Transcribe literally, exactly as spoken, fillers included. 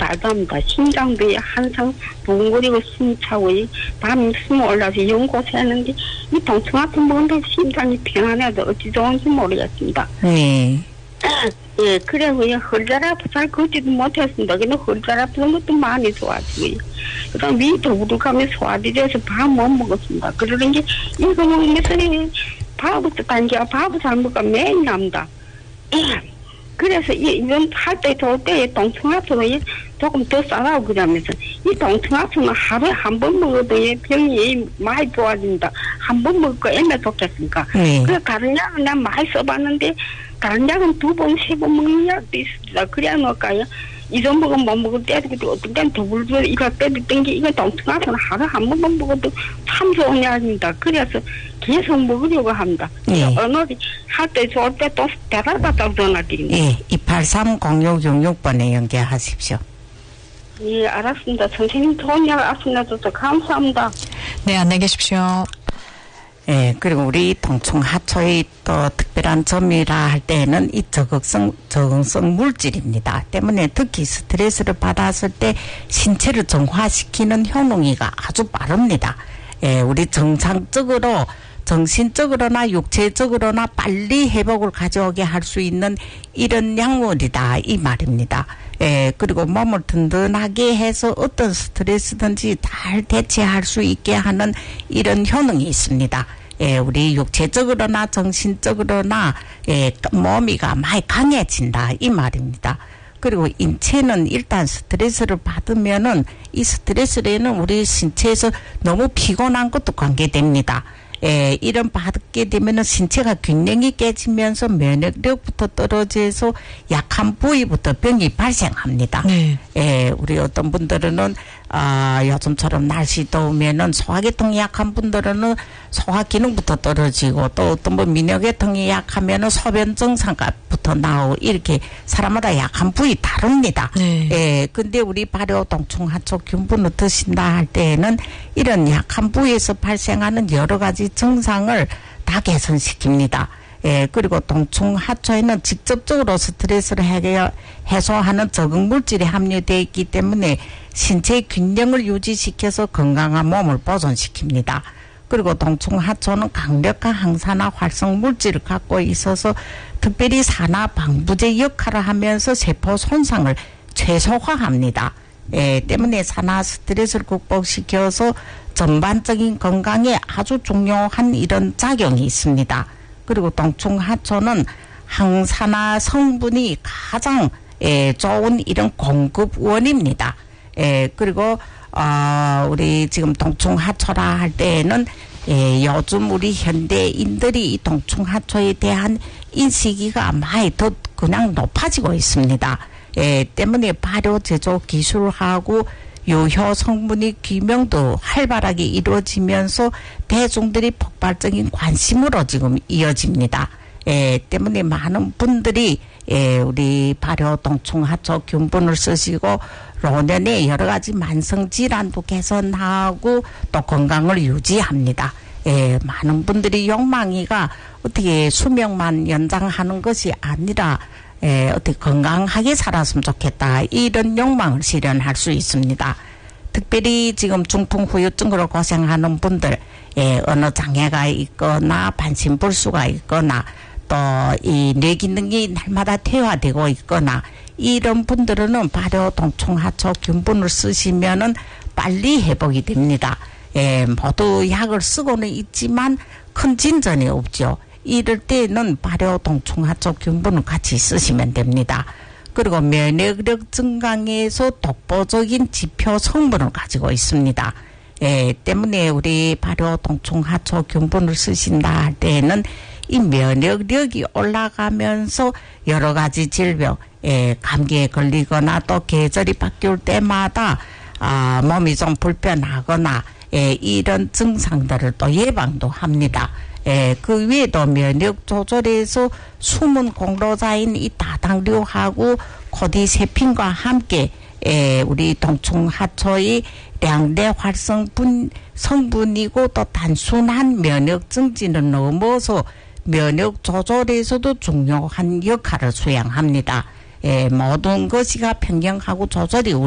말도 안 됩니다. 심장도 항상 두근거리고 숨차고 밤에 숨 올라서 연고새는데 이 동충 같은 먹는다고 심장이 평안해도 어찌 좋은지 모르겠습니다. 네. 예, 그래, 왜, 헐잘 아프 잘 걷지도 못했습니다. 근데 헐잘 아픈 것도 많이 좋아지고요. 그 다음 위 더부룩하며 소화도 돼서 밥 못 먹었습니다. 그러는 게, 이거 먹으면서 밥부터 단지가 밥을 잘 먹으면 매일 납니다. 그래서 이, 이런 할 때 좋을 때 동충하초도 조금 더 싸라고 그러면서 이 동충하초는 하루에 한 번 먹어도 병이 많이 좋아진다. 한 번 먹고 얼마나 좋겠습니까? 네. 그래, 다른 약은 난 많이 써봤는데 다른 약은 두 번, 세 번 먹는 약도 있습니다. 그래야 놓을까요? 이런 먹으면 못 먹을 때도 있고, 어떤 때는 더블, 이거 때렸던 게, 이거 동충하초는 하루 한 번만 먹어도 참 좋은 약입니다. 그래서 계속 먹으려고 합니다. 예. 어느, 할 때 좋을 때 또 배달받다고 전화드립니다. 예, 이팔삼 공육육육 번에 연결하십시오. 예, 알았습니다. 선생님 좋은 약 알려줘서 감사합니다. 네, 안녕히 계십시오. 예, 그리고 우리 동충 하초의 또 특별한 점이라 할 때에는 이 적응성, 적응성 물질입니다. 때문에 특히 스트레스를 받았을 때 신체를 정화시키는 효능이가 아주 빠릅니다. 예, 우리 정상적으로 정신적으로나 육체적으로나 빨리 회복을 가져오게 할 수 있는 이런 약물이다 이 말입니다. 예, 그리고 몸을 든든하게 해서 어떤 스트레스든지 잘 대체할 수 있게 하는 이런 효능이 있습니다. 예, 우리 육체적으로나 정신적으로나 예, 몸이가 많이 강해진다 이 말입니다. 그리고 인체는 일단 스트레스를 받으면은 이 스트레스에는 우리 신체에서 너무 피곤한 것도 관계됩니다. 예, 이런 받게 되면은 신체가 균형이 깨지면서 면역력부터 떨어져서 약한 부위부터 병이 발생합니다. 네. 예, 우리 어떤 분들은 아, 요즘처럼 날씨 더우면은 소화계통이 약한 분들은 소화 기능부터 떨어지고 또 어떤 분 민요계통이 약하면은 소변 증상부터 나오고 이렇게 사람마다 약한 부위 다릅니다. 네. 예, 근데 우리 발효 동충 하초 균분을 드신다 할 때에는 이런 약한 부위에서 발생하는 여러 가지 증상을 다 개선시킵니다. 예, 그리고 동충 하초에는 직접적으로 스트레스를 해결, 해소하는 적응 물질이 함유되어 있기 때문에 신체의 균형을 유지시켜서 건강한 몸을 보존시킵니다. 그리고 동충 하초는 강력한 항산화 활성 물질을 갖고 있어서 특별히 산화 방부제 역할을 하면서 세포 손상을 최소화합니다. 예, 때문에 산화 스트레스를 극복시켜서 전반적인 건강에 아주 중요한 이런 작용이 있습니다. 그리고 동충 하초는 항산화 성분이 가장 예, 좋은 이런 공급원입니다. 예, 그리고 어, 우리 지금 동충 하초라 할 때에는 예, 요즘 우리 현대인들이 이 동충 하초에 대한 인식이가 많이 더 그냥 높아지고 있습니다. 예, 때문에 발효 제조 기술하고 유효 성분의 규명도 활발하게 이루어지면서 대중들이 폭발적인 관심으로 지금 이어집니다. 예, 때문에 많은 분들이 예, 우리 발효 동충 하초 균분을 쓰시고 노년에 여러 가지 만성 질환도 개선하고 또 건강을 유지합니다. 예, 많은 분들이 욕망이가 어떻게 수명만 연장하는 것이 아니라 예, 어떻게 건강하게 살았으면 좋겠다 이런 욕망을 실현할 수 있습니다. 특별히 지금 중풍 후유증으로 고생하는 분들, 예, 어느 장애가 있거나 반신불수가 있거나 또 이 뇌기능이 날마다 퇴화되고 있거나 이런 분들은 발효 동충 하초 균분을 쓰시면은 빨리 회복이 됩니다. 예, 모두 약을 쓰고는 있지만 큰 진전이 없죠. 이럴 때는 발효 동충 하초 균분을 같이 쓰시면 됩니다. 그리고 면역력 증강에서 독보적인 지표 성분을 가지고 있습니다. 예, 때문에 우리 발효 동충 하초 균분을 쓰신다 할 때에는 이 면역력이 올라가면서 여러 가지 질병, 예, 감기에 걸리거나 또 계절이 바뀔 때마다 아, 몸이 좀 불편하거나 예, 이런 증상들을 또 예방도 합니다. 예, 그 외에도 면역 조절에서 숨은 공로자인 이 다당류하고 코디세핀과 함께 예, 우리 동충 하초의 량대 활성 분, 성분이고 또 단순한 면역 증진을 넘어서 면역 조절에서도 중요한 역할을 수행합니다. 예, 모든 것이가 평형하고 조절이